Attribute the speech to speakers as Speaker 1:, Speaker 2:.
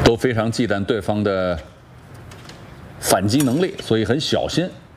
Speaker 1: 都非常忌惮对方的反击能力，所以很小心